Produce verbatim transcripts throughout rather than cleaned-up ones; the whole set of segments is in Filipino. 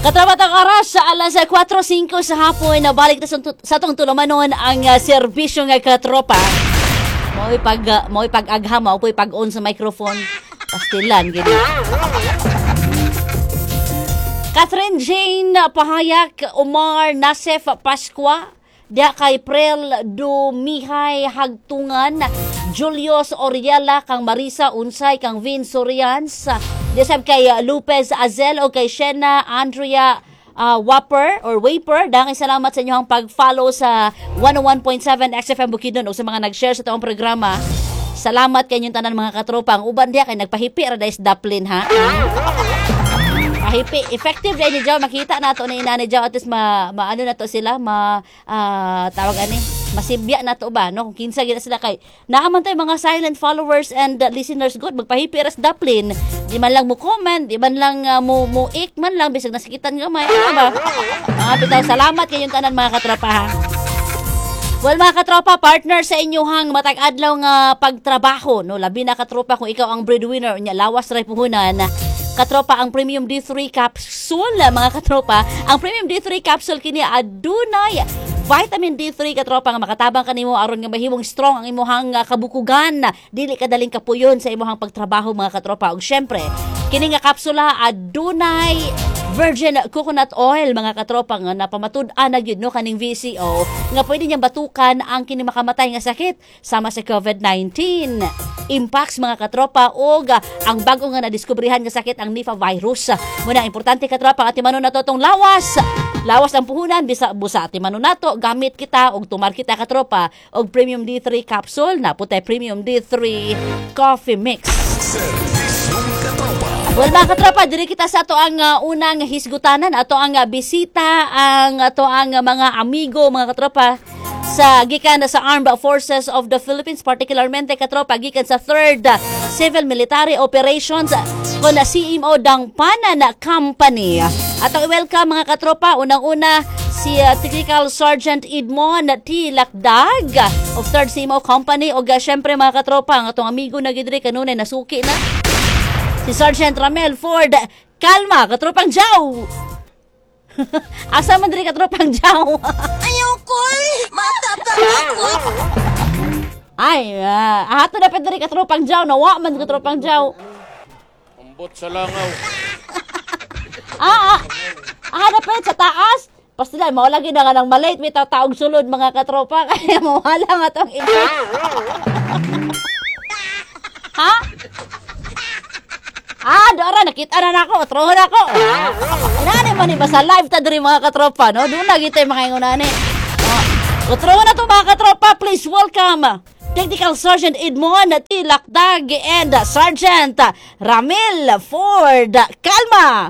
Katabatang oras sa alas kwatro singko sa hapon na balik na sa itong tulumanon ang uh, serbisyo nga katropa. Mo'y pag uh, mo'y pag-agha mo, mo'y pag-on sa microphone. Pastilan, gini. Catherine Jane Pahayak, Omar Nasef Pascua, Dia kay Prel Dumihay Hagtungan, Julius Oriela, kang Marisa Unsay, kang Vin Sorians, desab kay Lopez Azel o kay Shena Andrea uh, Wapper or Waper. Dahil salamat sa inyong pag-follow sa one oh one point seven X F M Bukidnon o sa mga nag-share sa itong programa. Salamat kay inyong tanan mga katropa. Ang uban diya kay nagpahipi ra dahil daplin ha. Pahipi. Effective dahil ni Jaw. Makita na ito na ina ni Jaw. At least ma, ma ano na to sila. Ma, uh, tawag ani. Masibya na to ba? No? Kung kinsa gina sila kay. Naaman tayo mga silent followers and uh, listeners good. Magpahipi ras daplin. Di man lang mo comment. Di man lang uh, mo, mo ik man lang. Bisag nasikitan nga may. Ano ba? Mga bitaw. Salamat kayong tanan mga katropa ha. Well, mga katropa, partner sa inyong matag-adlaw nga pagtrabaho, no? Labi na katropa kung ikaw ang breadwinner, nya lawas ray puhunan. Katropa, ang Premium D three capsule, mga katropa, ang Premium D three capsule kini adunay vitamin D three katropa nga makatabang kanimo aron nga mahimong strong ang imong kabukugan, dili kadaling kapuyon sa imong pagtrabaho mga katropa. Ug syempre, kini nga kapsula adunay virgin coconut oil mga katropa nga napamatud-an na gyud no kaning V C O nga pwede niyang batukan ang kini makamatay nga sakit sama sa COVID nineteen. Impax mga katropa og ang bago nga nadiskubrihan nga sakit ang Nipah virus. Muna importante katropa at timanon nato tong lawas. Lawas ang puhunan bisa busa timanon nato gamit kita og tumar kita katropa og Premium D three capsule na putay Premium D three coffee mix. Well mga katropa, diri kita sa ato ang uh, unang hisgutanan, ato ang uh, bisita, ang ato ang uh, mga amigo, mga katropa, sa gikan sa Armed Forces of the Philippines, particularmente katropa, gikan sa third uh, Civil Military Operations uh, kon na C M O Dangpanan Company. Ato welcome mga katropa, unang-una si uh, Technical Sergeant Edmond T. Lakdag of third C M O Company, o uh, syempre mga katropa, ang atong amigo na gidri kanunay nasuki na si Sergeant Ramel Ford Kalma, katropang Jaw. Asa man diri katropang Jaw? Ayaw ko eh! Matatama ko! Ay, uh, ahato na pa diri katropang Jaw. Nawa man katropang Jaw. Ambot sa langaw. ah, ah. Ahana pa sa taas. Pastila, mawala gid na nga ng malate. May taog sulod mga katropa. Kaya mawala nga itong impact. Ha? Ah, doon nakita na nako, trohon ako. Inani man iba sa live ta diri mga katropa, no? Doon na gitay mga ingunani. Oh, trohon na to mga katropa, please welcome Technical Sergeant Edmond T. Lakdag and Sergeant Ramil Ford Kalma.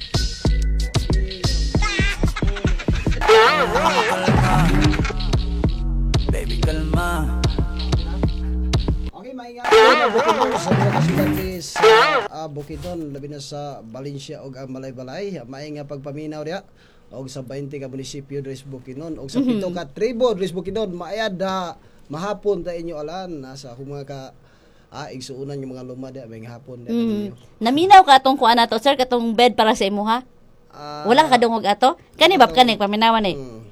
Baby, kalma. Okay, maingat na Bukidnon sa mga kasulat sa uh, Bukidnon, labi na sa Valencia o ang Balay-Balay. Maingat pagpaminaw niya o sa twenty ka munisipyo dres Bukidnon o sa pito ka tribo dres Bukidnon. Maayad na mahapon ta inyo alan nasa kung mga ka ah, igsuunan yung mga lumad ya may hapon na mm. Naminaw ka atong kuan ato sir katong bed para sa imo ha? Uh, Wala ka kadungog ato? Kani bab kani paminawan eh. Mm.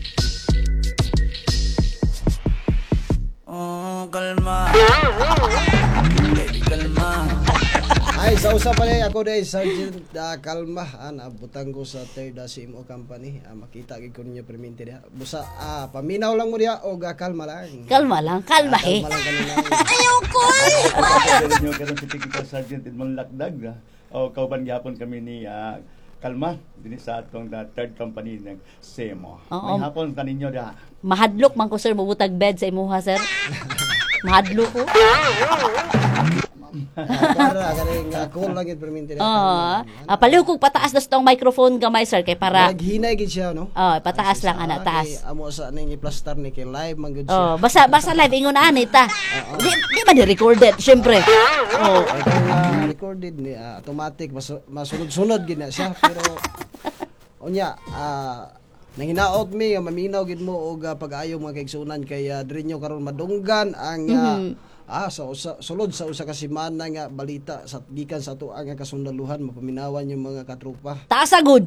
Oh, kalma. Baby, kalma. Ay, sa usa pa rin ako dahil Sergeant uh, Kalma. Ah, nabutang ko sa third uh, C M O Company. Ah, makita gid ko ninyo permente diha. Busa, ah, paminaw lang mo diha o uh, kalma lang. Kalma lang, kalma ah, eh. Kalma lang kanila. Ayaw ko eh! Nyo karon si Technical Sergeant Edmond Lakdag. O kauban gyapon kami ni uh, Kalma dinhi sa atong uh, third company ng C M O. May hapon kaninyo diha. Mahadlok man ko sir mabutag bed sa imuha sir. Mahadlok ko. Para kaning cool lang gid permente. Ah, uh, paliw kog pataas na stong microphone gamay sir kay para naghinay gid siya no. Oh, pataas lang ana taas. Amo sa ning i-plaster ni kay live man gud siya. Oh, basta basta live ingon ani ta. Di di ba di recorded syempre. Oh, ay kung uh, recorded ni uh, automatic mas masunod-sunod gid na siya pero unya ah uh, nanginaot mi nga maminaw gid mo og uh, pag-ayo mga kaigsunan kay uh, diri nyo karon madunggan ang uh, mm-hmm. Ah, sa usa, sulod sa usa ka semana nga balita sa gikan sa ato nga kasundaluhan mapaminawan yung mga katropa. Taas agud.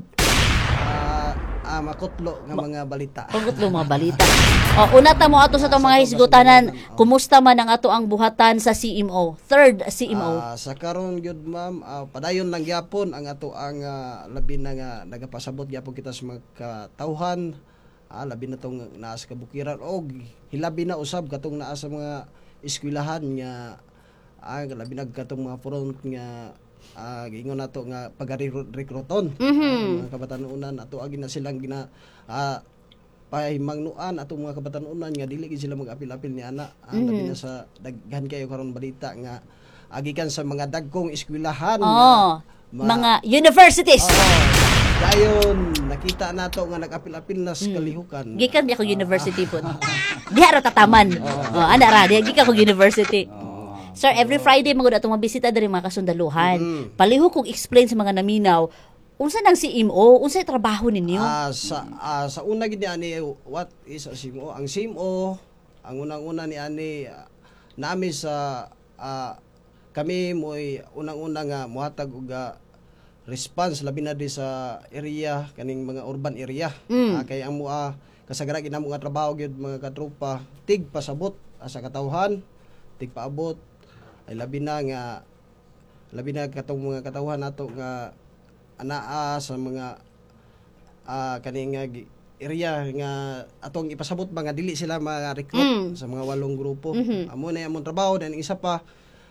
Ah, ah makutlo nga mga balita. Pagod lo mga balita. O, una ta mo ato sa itong mga hisgutanan, kumusta man ang ato ang buhatan sa C M O? Third C M O. Ah, sa karon gyud ma'am, ah, padayon lang gyapon ang ato ang ah, labi na nga nagapasabot gyapon kita sa mga katawhan. Ah, labi na tong naa sa kabukiran og hilabi na usab katong naa sa mga eskwelahan nga ah, labi na katong mga front nga ah, giingon nato nga pagarekruton. Mhm. Mga kabatanunan ato agi na silang gina ah, pahimangnuan atong mga kabatanunan nga dili gid sila mag-apil-apil ni ana. Ah, labi na sa daghan kayo karon balita nga agikan sa mga dagkong eskwelahan Oo. nga ma- Mga universities. Oo. Dayon nakita nato nga nag-apil-apil na sa kalihukan. Gikan di ako university po. Diha ra tataman. Oh, ana ra di gikan ko university. Sir, every Friday magud atong mabisita diri mga kasundaluhan. Palihok kog explain sa mga naminaw unsa nang C M O, unsay trabaho ninyo? Ah, sa ah, sa una gid ni ani what is a S I M O? Ang S I M O ang unang-una ni ani ah, nami sa ah, kami mo'y unang-una nga muhatag og ah, response labi na di sa area kaning mga urban area. Ah, kay ang mua kasagara ginamo nga trabaho gyud mga katropa tig pasabot ah, sa katawhan, tig paabot ay labi na nga labi na katong mga katawhan nato nga anaa sa mga ah, kaning nga gi- area nga atong ipasabot mga dili sila mga recruit sa mga walong grupo. Amo na among trabaho dan isa pa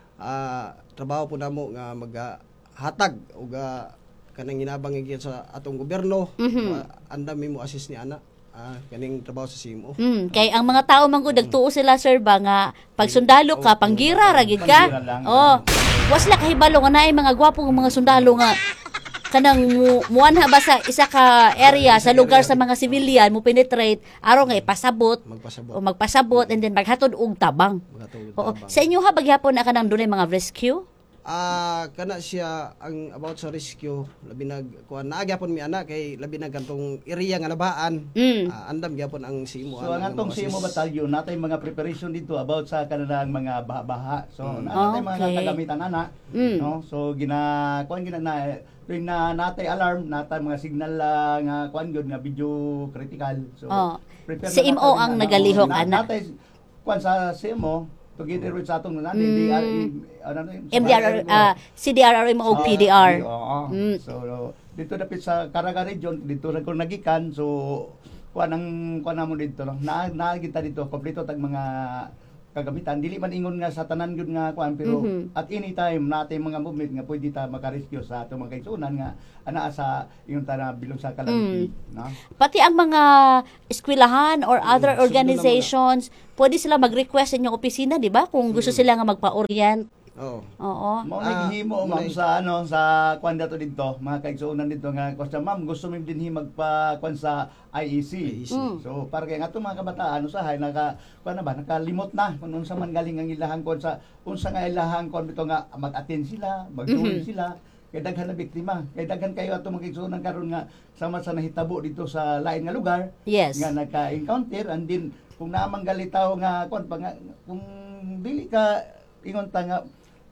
ah, trabaho po namo nga maghatag og ah, kanang ginabang gyud sa atong gobyerno. Ah, andam mi mo assist ni ana ah, kaning trabaho sa S I M O. Hmm, kay ang mga tao man gud nagtuo sila sir ba nga pag sundalo ka panggira ra gid ka. Panggira lang. Oh. Was la kahibalo nga naay mga gwapong mga sundalo nga kanang mu, muanha ba sa isa ka area sa lugar sa mga civilian mo penetrate aron nga ipasabot Magpasabot. o magpasabot and then maghatod og tabang. Maghatod og Oo. tabang. Sa inyo ha bagyapon na kanang dunay mga rescue? Ah, kana siya ang about sa rescue labi nag kuan naa gyapon mi ana kay labi nag kantong area nga labaan. Mm. Ah, andam gyapon ang S I M O. So ang ana nga atong mo S I M O assist. batalyon natay mga preparation dito about sa kanang mga baha-baha. So Mm. natay mga Okay. kagamitan ana, Mm. no? So gina kuan gina na tuwing na natay alarm, natay mga signal ah, nga kuan gyud nga video critical. So Oh. prepare Si na M O natin ang na- nagalihok, na- ana. Natay kuan sa S I M O together with sa atong nanay Mm. D R E ano na yun? M D R ah C D R R M O P D R. Oo. Mm. So dito dapit sa Caraga region dito ra ko nagikan so kuan ang kuan namo dito no. Na na kita dito kompleto tag mga kagamitan dili man ingon nga sa tanan gyud nga kuan pero Mhm. at any time natay mga movement nga pwede ta maka-rescue sa atong mga kaigsunan nga ana sa ingon ta na bilog sa calamity no. Pati ang mga eskwelahan or other Mm, organizations, pwede sila mag-request sa inyong opisina, di ba? Kung gusto sila nga magpa-orient. Oo. Oo. Mo Ah, naghihimo ma'am unay- sa ano sa kwan dato dito mga kaigsuonan dito nga kuan sa ma'am gusto mi dinhi magpa kwan sa I E C. I E C. Mm. So para kay ato mga kabataan usahay naka kuan na ba nakalimot na kung unsa man galing ang ilahang kwan sa unsa nga ilahang kwan dito nga mag-attend sila, mag-join Mhm. sila kay daghan na biktima. Kay daghan kayo ato mga kaigsuonan karon nga sama sa nahitabo dito sa lain nga lugar Yes. nga nagka-encounter and then kung naamang galitaw nga kwan pa nga kung dili ka ingon ta nga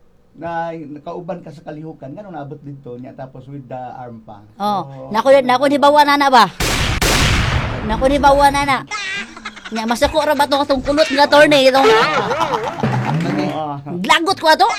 na nakauban ka sa kalihukan ngano naabot dito niya tapos with the arm pa. Oh, nako nako ni bawa na na ba? Nako ni bawa na na. Nya masako ra ba tong atong kulot nga attorney itong Oo. lagot ko ato.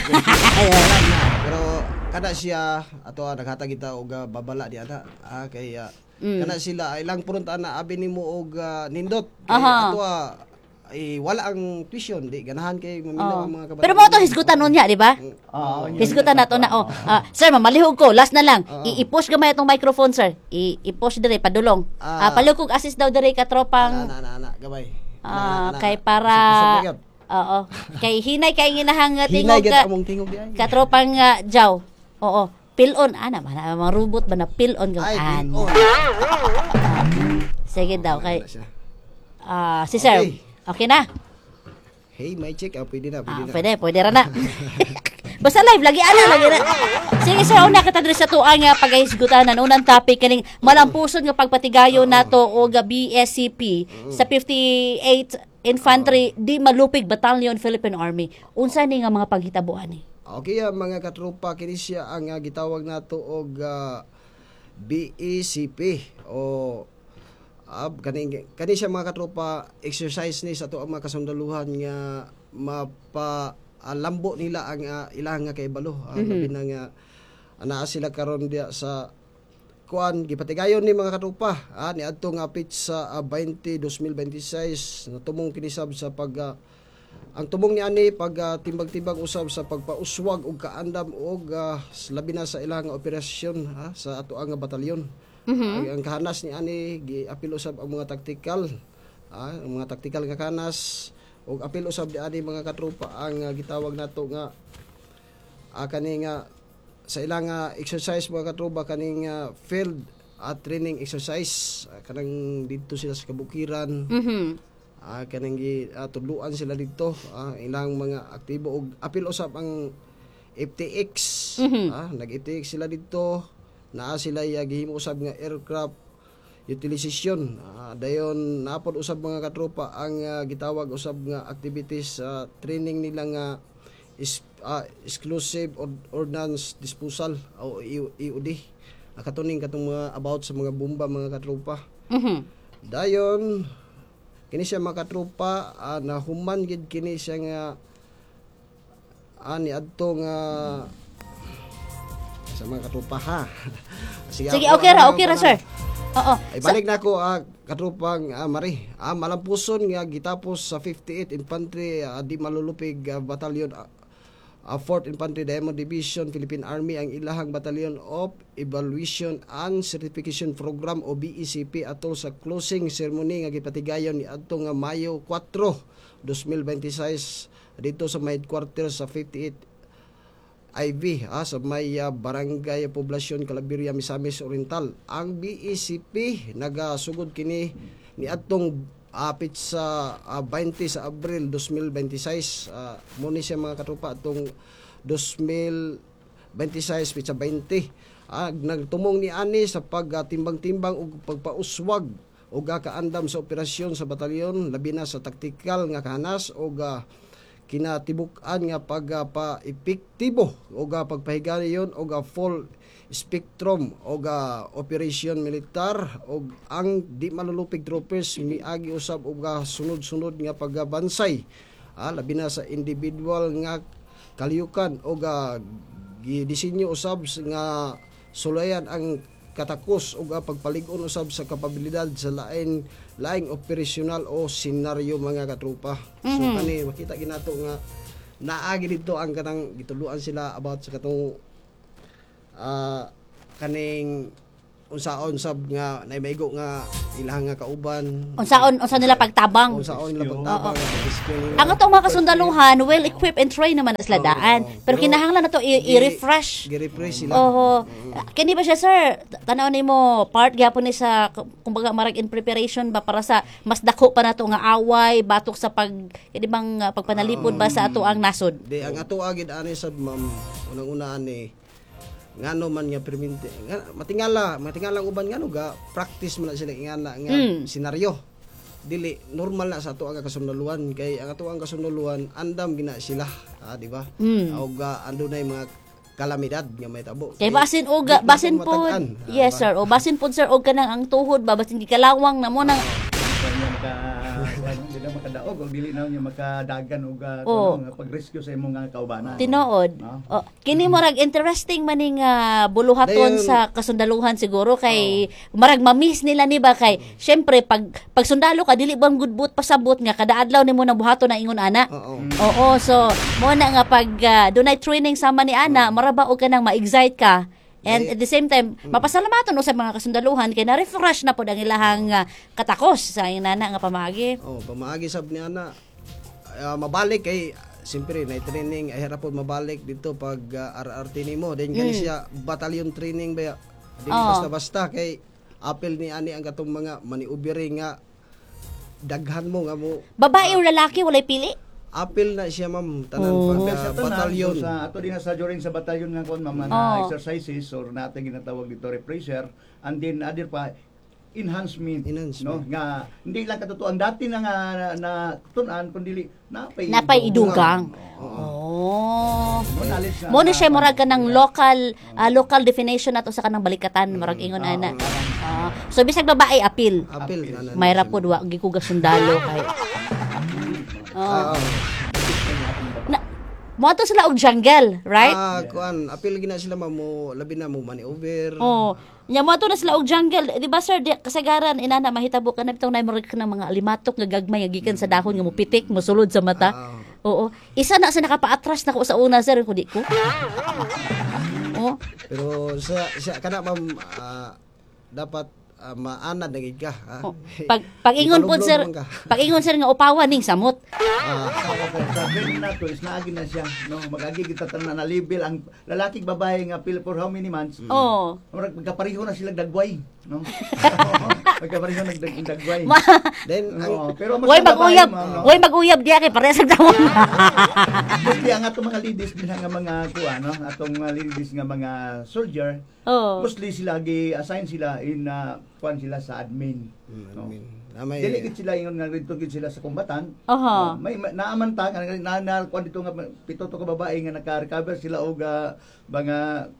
Pero kada siya ato ah, naghatag kita og ah, babala di ana ah, kay ah, Mm. kana sila ilang purunta na abi nimo og ah, nindot kay Aha. ato ah, eh, wala ang tuition di ganahan kay Oh. maminaw ang mga kabataan. Pero mo to hisgutan nun niya, di ba? Oo, yun. Hisgutan na to na. Oh, ah, sir, mamalihog ko. Last na lang. Oo. I-push gamay itong microphone, sir. I- I-push dire padulong. Ah. Ah, palihog kog assist daw dire ka Ana tropang ana ana, ana gabay. ah, Ana, ana, kay ana. para Pusog-pusog na gyud. Oo. Kay hinay kay ginahang Hinay tingog gyud ka among tingog di ay. katropang uh, jaw. Oo. Pilon ana ba na mga robot ba na pilon Ay, gawan. oh. Sige daw kay Wala siya. ah si sir. Okay. Okay na. Hey, may check ah, pwede na, pwede Ah, na. pwede, pwede ra na. Basta live lagi ana lagi na. Sige sir, una kita diri sa tuang nga paghisgutanan unang topic kaning malampuson nga pagpatigayo nato og B S C P sa fifty-eight Infantry Di Malupig Battalion Philippine Army. Unsa ni nga mga paghitabuan ni? Okay, ah, mga katropa, kini siya ang ah, gitawag nato og ah, B E C P o ah, kani kani siya mga katropa, exercise ni sa ato ang mga kasundaluhan nga mapa ah, lambo nila ang ah, ilang nga kaibalo. Ah, labi na nga anaa sila karon diya sa kuan gipatigayon ni mga katropa, ah, ni adto nga pizza uh, twenty twenty twenty-six natumong kinisab sa pag ah, ang tumong ni ani pag ah, timbag-timbag usab sa pagpauswag og kaandam og ah, labi na sa ilang nga operasyon ha, sa ato ang batalyon. ang, ang kahanas ni ani giapil usab ang mga tactical, ah, ang mga tactical nga kahanas og apil usab di ani mga katropa ang ah, gitawag nato nga ah, kani nga sa ilang uh, exercise mga katropa kaning uh, field at training exercise, uh, kanang dito sila sa kabukiran, Mhm. uh, kanang gi uh, tudluan sila dito, uh, ilang mga aktibo og apil usab ang F T X, ah, nag-F T X sila dito, naa sila ya gihimo usab nga aircraft utilization, uh, dayon napod usab mga katropa ang uh, gitawag usab nga activities uh, training nila nga is uh, exclusive Ord- ordnance disposal o E O D, uh, katuning katong mga about sa mga bomba mga katropa. Mhm. Dayon kini siya mga katropa, uh, na human gid kini siya nga ani adto nga sa mga katropa ha. Sige, ako, okay ra, ano, okay ra, parang- sir. Oo. Ay balik na ako ah, katrupang ah, Mari. Ah, malampuson nga gitapos sa fifty-eight Infantry ah, Di Malulupig ah, Battalion, ah, ah, fourth Infantry Diamond Division Philippine Army ang ilahang Battalion of Evaluation and Certification Program o B E C P atol sa closing ceremony nga gipatigayon ni adto nga Mayo four, twenty twenty-six dito sa may headquarters sa fifty-eight I V ah, sa may ah, barangay poblasyon Calaveria, Misamis Oriental. Ang B E C P nagasugod kini ni atong apit sa ah, twenty sa Abril twenty twenty-six, uh, muni siya mga katropa atong twenty twenty-six pitsa twenty, ah, nagtumong ni ani sa pagtimbang-timbang ug pagpauswag ug kaandam sa operasyon sa batalyon, labi na sa taktikal nga kahanas ug ah, kinatibuk-an nga pagpa-epektibo o ga pagpahigayon o ga full spectrum o ga operation militar o ang di malulupig troopers miagi usab og ga sunod-sunod nga pagbansay, ah, labi na sa individual nga kaliyukan o ga gidisenyo usab nga sulayan ang katakos o ga pagpalig-on usab sa kapabilidad sa lain laing operasyonal o senaryo mga katropa. So kani makita ginato nga naagi dito ang kanang gituluan sila about sa katong ah, kaning unsaon sab nga naimaigo nga ilang nga kauban, Unsaon unsa nila pagtabang. unsaon nila pagtabang Ang atong mga kasundaluhan, well equipped and trained naman na sila daan. Pero kinahanglan na to i- i-refresh. gi-refresh sila. Oho. Kani ba siya, sir? Tanaw ni mo, part gyapon ni sa kumbaga marag in preparation ba para sa mas dako pa nato nga away batok sa pag kini bang uh, pagpanalipod ba sa ato ang nasod. Di ang ato agid ani sad ma'am, unang-una ani ngano man nga perminti nga matingala matingala ang uban ngano ga practice man na sila ingana nga Mm. senaryo, dili normal na sa ato ang kasundaluhan kay ang ato ang kasundaluhan andam gina sila, ah, di ba? Mm. O ga andunay mga kalamidad nga may tabo. Kay basin og di- di basin nato pod. matag-an, ah, Yes, di ba? sir. O basin pod sir og kanang ang tuhod ba basin gikalawang na mo nang Kanya maka hindi na makadaog o dili na niya makadagan og uh, Oo. nga pag-rescue sa imong nga kaubanan. tinuod. Ah. O, kini mo rag interesting maning uh, buluhaton Dayon- sa kasundaluhan siguro kay marag mamiss nila ni ba kay syempre pag pag sundalo ka dili bang gudbut pasabot nga kada adlaw nimo nang buhaton na ingon ana. Oo. Oo, so mo na nga pag uh, dunay training sama ni ana, maraba og kanang ma-excite ka. And at the same time, mapasalamaton usab mga kasundaluhan kay na-refresh na pod ang ilahang uh, katakos sa inana nga pamagi. Oh, pamaagi sab ni ana ah, mabalik kay siyempre na training ay harapon mabalik dito pag ah, R R T nimo then kani siya battalion training ba dili Oo. basta-basta kay apil ni ani ang katong mga maniubiri nga daghan mo nga mo Babae o lalaki walay pili? apil na siya ma'am tanan Oh. pag Pero ah, sa to na, batalyon. so sa ato din na sa during sa batalyon nga kon mga Oh. exercises or natin ginatawag dito refresher, and then other pa enhancement, Enhancement. no nga hindi lang katotoan dati na nga na, na tunan kundi napay Napay idugang. Oh. Mo ni siya murag ka ng local ah, local definition nato sa kanang balikatan murag ingon ana. Ah, so bisag babae apil. Apil na na. Mayra pod wa gikuga sundalo kay. Ah, Oh. Na, mo ato sila og jungle, right? Ah, kuan, apil gina sila ma'am mo labi na mo money over. Oh, nya mo ato na sila og jungle, di ba sir, di, kasagaran inana mahitabo ka na bitong na murag ka ng mga alimatok nga gagmay nga gikan sa dahon nga mo pitik, mo sulod sa mata. Ah. Oo. Isa na sa nakapaatras na ko sa una sir, kung di ko. Oh. Pero sa sa kana ma'am ah, dapat ah, maanad na gid ka. ah. Oh. Pag pag-ingon pod sir, Ipalublob man ka. pag-ingon sir nga upawan ning samot. sa training nato is naagi na siya no magagi kita tanan na level ang lalaki babae nga pill for how many months Oh. murag magkapareho na sila dagway no magkapareho na dag- dagway Ma- Then Oo, ang pero mas Way ang babae, mag-uyab, ma'am, no? way mag-uyab diya kay parehas sa tawon. Mostly ang atong mga ladies din nga mga kuha no atong mga ladies nga mga soldier Oh. mostly sila gi assign sila in uh, kuan sila sa admin no? na may Dili gid sila ingon nga dito gid sila sa kombatan. Aha. Oh, may may- naaman ta nga na, na kuan dito nga pito to ka babae nga naka-recover sila og ah, mga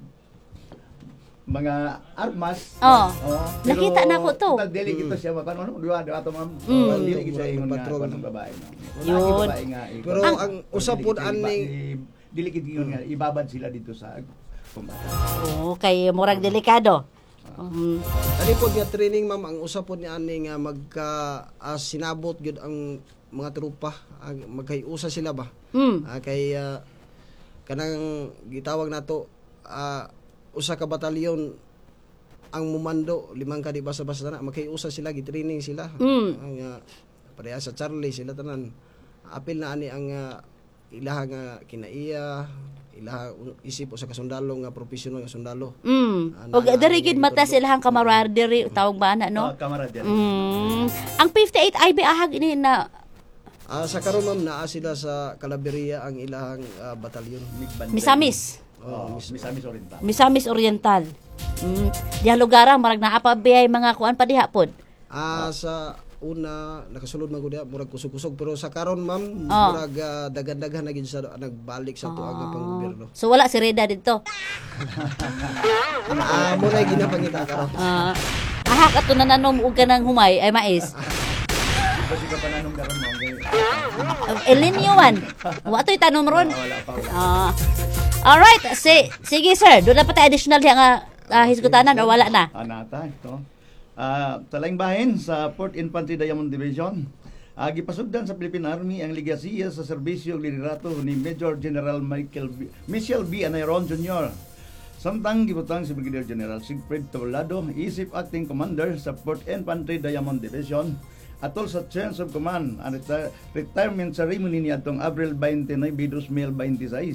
mga armas. Oh. Oh, Nakita na ko to. total Dili gito siya makan ano duwa duwa to ma'am. Mm. Oh, dili gid siya ingon nga Patrol. kuan ng babae no. Yun. Lagi babae nga. eh, Pero kuwan. ang Oh, usap dili po gid siya iba- aning- i- dili gid ingon nga ibabad sila dito sa kombatan. Oh, kay murag delikado. Um, Ani po nga training ma'am ang usap po ni ani nga magka ah, sinabot gyud ang mga trupa ah, magkayusa sila ba. mm. Ah, kay ah, kanang gitawag nato ah, usa ka batalyon ang mumando limang ka di basa-basa na magkayusa sila gitraining sila. Mm. Ang ah, pareha sa Charlie sila tanan apil na ani ang ah, ilaha nga kinaiya ilaha isip sa kasundalo nga professional nga sundalo. Mm. Ah, Og na- diri gid mata silahang camaraderie tawag ba na no? Oh, camaraderie. Mm. Ang fifty-eight I B ahag ini na Ah, sa karon ma'am naa sila sa Calaveria ang ilahang ah, batalyon. Migband- Misamis. Oh, Misamis Oriental. Misamis Oriental. Mm. Diha lugar marag naa pa biyay mga kuan pa diha pod. Ah, sa una nakasulod man gud diha, murag kusog-kusog pero sa karon ma'am Oh. murag ah, dagan-dagan na gid sa nagbalik sa tuwa nga panggobyerno. So wala si Reda dito. Ah, mo na ginapangita karon. Ah, ahak ato na nanom og kanang humay ay mais. Kasi ka pa nanong karon mo. Uh, El Nino man. Wa to'y tanom ron. Wala pa. Wala. Ah. Alright, si sige sir, doon na pa tayo additional diha nga ah, hisgutanan o wala na. Anata ito. Ah, talang bahin sa Fourth Infantry Diamond Division. Ah, gipasugdan sa Philippine Army ang ligasiya sa serbisyo ug liderato ni Major General Michael B. Michel B. Anayron Junior Samtang gibutang si Brigadier General Sigfrid Tablado, Isip Acting Commander sa Fourth Infantry Diamond Division, atol sa Chains of Command ang reti- retirement ceremony ni atong April twenty-nine, dos mil twenty-six.